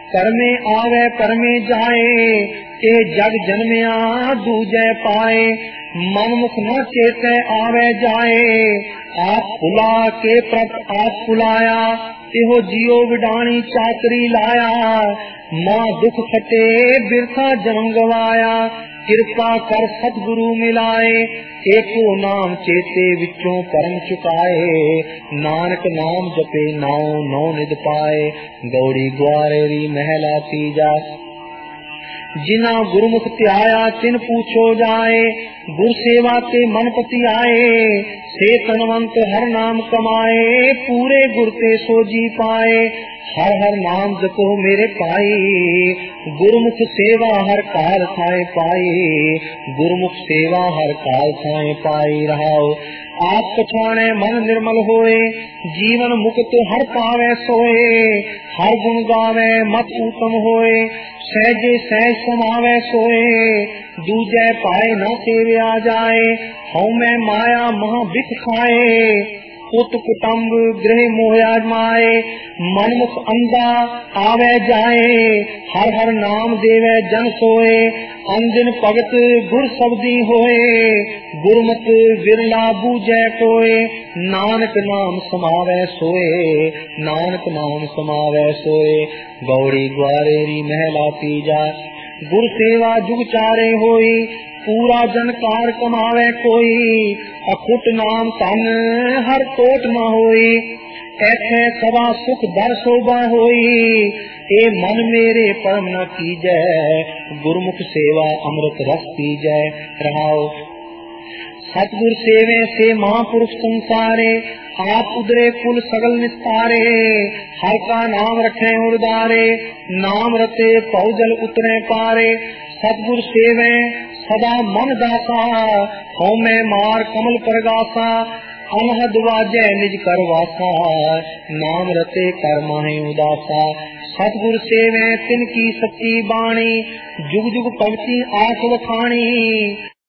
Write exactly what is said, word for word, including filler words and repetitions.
करमे आवे परमे जाए, ए जग जन्मया दूजे पाए। मन मुख न चेते आवे जाए, आप भुला के प्रभ आप भुलाया। एहो जियो विडाणी चाकरी लाया, मां दुख खटे बिरथा जन्म गवाया। कृपा कर सतगुरु मिलाए, एको नाम चेते विचों परम चुकाए। नानक नाम जपे नाउ नौ निध पाए, गौड़ी ग्वारेरी महला तीजा। जिना गुरुमुख त्याया तिन पूछो जाए, गुर सेवा के मन पति आए। से तनवंत हर नाम कमाए, पूरे गुर ते सोजी पाए। हर हर नाम जपो मेरे पाई, गुरुमुख सेवा हर काल थाए पाई। गुरुमुख सेवा हर काल थाए पाई रहाओ। आप पछाणे मन निर्मल होए, जीवन मुक्त हर पावे सोए। हर गुण गावे मत उत्तम होए, सहजे सहज समावे सोए। दूजे पाए न सेव्या जाए, हऊ मैं माया महा बिख खाए। पुत कुटुम्ब गृह मोह आजमाए, मनमुख अंधा आवे जाए। हर हर नाम देवे जन सोए, अंजन भगत गुर शब्दी होए। गुरमत विरला बूझे कोय, नानक नाम समावे सोए। नानक नाम समावे सोए, गौड़ी ग्वारेरी महला तीजा। गुर सेवा जुग चारे होई, पूरा जनकार कमावे कोई। अखुट नाम तन हर कोट न होई, ऐसे सदा सुख दर शोभा होई। ए मन मेरे परम न कीजै, गुरमुख सेवा अमृत रस पीजै रहाओ। सतगुर सेवे से महापुरुष संसारे, आप उदरे कुल सगल निस्तारे। हर का नाम रखे उर्दारे, नाम रते पौजल उतरे पारे। सतगुर सेवे सदा मन दासा, हौ मैं मार कमल परगासा। अनहद वाजै निज कर वासा, नाम रते कर माहे उदासा। सतगुर सेवे तिन की सच्ची बाणी, जुग जुग पवती आस वखाणी।